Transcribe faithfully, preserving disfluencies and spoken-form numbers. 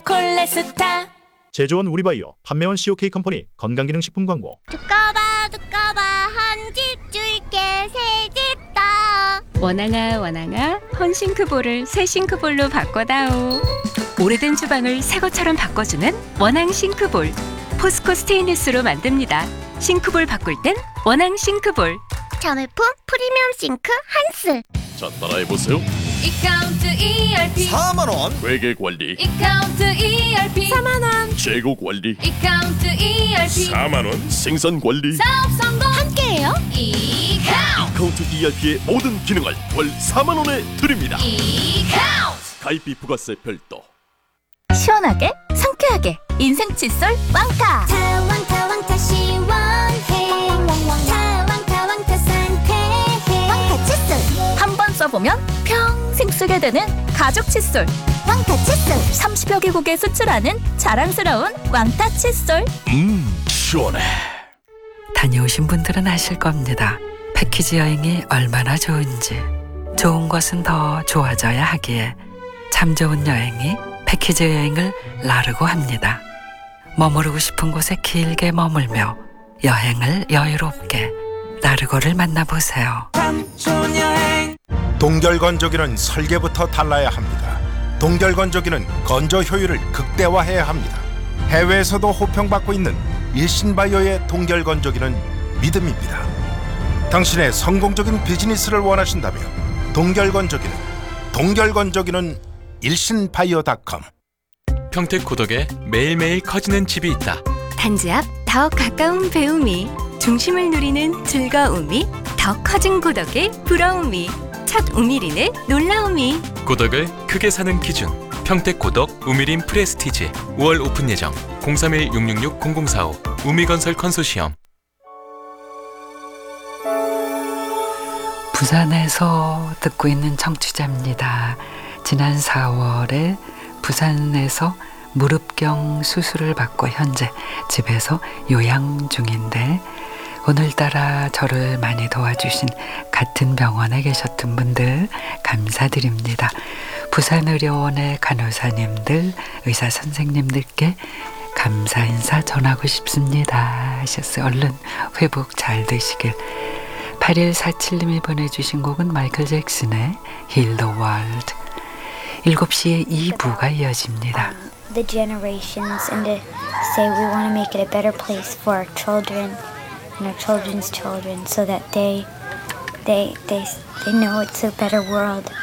콜레스타. 제조원 우리바이오, 판매원 씨오케이 컴퍼니 건강기능식품 광고. 두꺼봐 두꺼봐 한 집 줄게 새 집 다. 원앙아 원앙아 헌싱크볼을 새 싱크볼로 바꿔다오. 오래된 주방을 새 것처럼 바꿔주는 원앙 싱크볼. 포스코 스테인리스로 만듭니다. 싱크볼 바꿀 땐 원앙 싱크볼. 자매품 프리미엄 싱크 한스. 자, 따라해보세요. 이카운트 이알피 사만 원. 회계관리. 이카운트 이알피 사만 원. 재고관리. 이카운트 이알피 사만 원. 생산관리. 사업 성공 함께해요. 이카운트 카운트 이알피의 모든 기능을 월 사만 원에 드립니다. 이카운트. 가입비 부가세 별도. 시원하게 상쾌하게 인생 칫솔 왕타. 타왕타 왕타 시원해. 타왕타 왕타 상쾌해. 왕타 칫솔 한 번 써보면 평생 쓰게 되는 가족 칫솔. 왕타 칫솔 삼십여 개국에 수출하는 자랑스러운 왕타 칫솔. 음, 시원해. 다녀오신 분들은 아실 겁니다. 패키지 여행이 얼마나 좋은지. 좋은 것은 더 좋아져야 하기에 참 좋은 여행이 패키지 여행을 나르고 합니다. 머무르고 싶은 곳에 길게 머물며 여행을 여유롭게 나르고를 만나보세요. 동결건조기는 설계부터 달라야 합니다. 동결건조기는 건조 효율을 극대화해야 합니다. 해외에서도 호평받고 있는 일신바이오의 동결건조기는 믿음입니다. 당신의 성공적인 비즈니스를 원하신다면 동결건조기는 동결건조기는 일신바이오닷컴. 평택 고덕에 매일매일 커지는 집이 있다. 단지 앞 더 가까운 배움이, 중심을 누리는 즐거움이, 더 커진 고덕의 부러움이, 첫 우미린의 놀라움이. 고덕을 크게 사는 기준. 평택 고덕 우미린 프레스티지. 오월 오픈 예정. 공삼일 육육육 공공사오. 우미건설 컨소시엄. 부산에서 듣고 있는 청취자입니다. 지난 사월에 부산에서 무릎경 수술을 받고 현재 집에서 요양 중인데 오늘따라 저를 많이 도와주신 같은 병원에 계셨던 분들 감사드립니다. 부산의료원의 간호사님들, 의사 선생님들께 감사 인사 전하고 싶습니다 하셨어요. 얼른 회복 잘 되시길. 팔일사칠님이 보내주신 곡은 마이클 잭슨의 Heal the World. 일곱 시에 이 부가 이어집니다. The generations and to say we want to make it a better place for our children and our children's children so that they they they they know it's a better world.